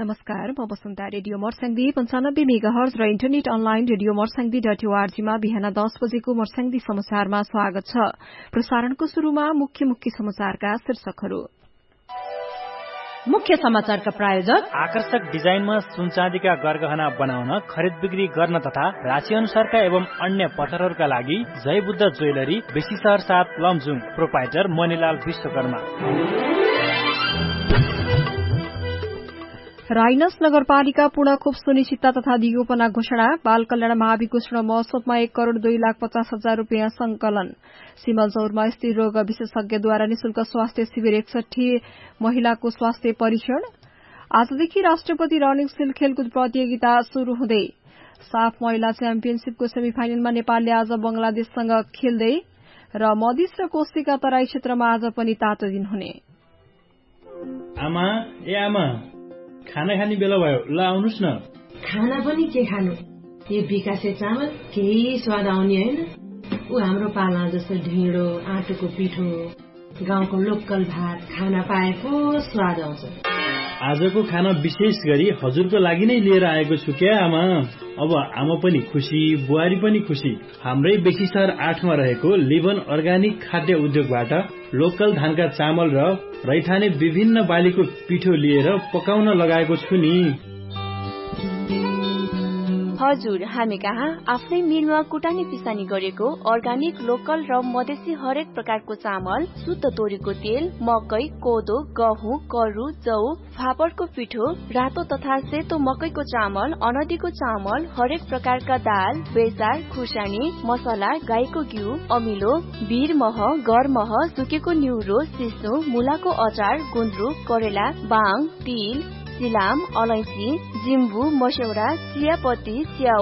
नमस्कार, म वसन्ता। Radio Marsyangdi 95 megahertz र इन्टरनेट अनलाइन रेडियो मर्स्याङ्दी.org मा बिहान 10 बजेको मर्स्याङ्दी समाचारमा स्वागत छ। प्रसारणको शुरूमा मुख्य समाचारका शीर्षकहरू। मुख्य समाचारका प्रायोजक आकर्षक डिजाइनमा सुनचाँदीका गरगहना बनाउन, खरिद बिक्री गर्न तथा राशि अनुसारका एवं अन्य पत्थरहरूका लागि जयबुद्ध ज्वेलरी, बेसी शहर 7 लमजुङ। प्रोपाइटर मणिलाल विश्वकर्मा। राइनस नगरपालिका पूर्ण खोप सुनिश्चितता तथा दिगोपना घोषणा। बाल कल्याण महाभिघोषणा महोत्सवमा 1,02,50,000 रूपियाँ संकलन। सिमलचौरमा स्त्री रोग विशेषज्ञद्वारा निशुल्क स्वास्थ्य शिविर, 61 महिलाको स्वास्थ्य परीक्षण। आजदेखि राष्ट्रपति रनिङ सिल खेलकुद प्रतियोगिता शुरू हुँदै। साफ महिला च्याम्पियनशीपको सेमिफाइनलमा नेपालले आज बंगलादेशसँग खेल्दै र मधेस र कोशीका तराई क्षेत्रमा आज पनि तातो दिन हुने। आमा खाना खाने बेला भयो, ल आउनुस् न। खाना पनि के खानु, यो विकासे चामल केही स्वाद आउने होइन। ऊ हाम्रो पाला जस्तो ढिँडो, आँटोको पिठो, गाउँको लोकल भात खाना पाएको स्वाद आउँछ। आजको खाना विशेष गरी हजुरको लागि नै लिएर आएको छु क्या आमा। अब आमा पनि खुसी, बुहारी पनि खुसी। हाम्रै बेसी शहर 8 मा रहेको लिभन अर्गानिक खाद्य उद्योगबाट लोकल धानका चामल र रैथाने विभिन्न बालीको पिठो लिएर पकाउन लगाएको छु नि। हजुर, हामी कहाँ आफ्नै मिलमा कुटानी पिसानी गरेको अर्गानिक, लोकल र मधेसी हरेक प्रकारको चामल, शुद्ध तोरीको तेल, मकै, कोदो, गहुँ, करु, जौ, फापरको पिठो, रातो तथा सेतो मकैको चामल, अनदीको चामल, हरेक प्रकारका दाल, बेसार, खुर्सानी, मसला, गाईको घिउ, अमिलो, भिर मह, गर मह, सुकेको न्युरो, सिस्नो, मुलाको अचार, गुन्द्रुक, करेला, बाङ, तिल, सिलाम, अलैँची, जिम्बु, मस्यौरा, चियापत्ती, स्याउ,